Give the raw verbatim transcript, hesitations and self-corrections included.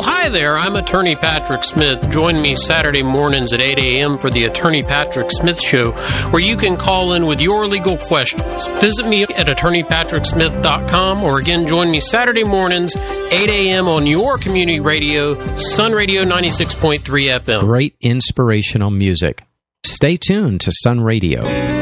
hi there. I'm Attorney Patrick Smith. Join me Saturday mornings at eight a.m. for the Attorney Patrick Smith Show, where you can call in with your legal questions. Visit me at attorney patrick smith dot com, or again, join me Saturday mornings, eight a.m. on your community radio, Sun Radio ninety-six point three F M. Great inspirational music. Stay tuned to Sun Radio.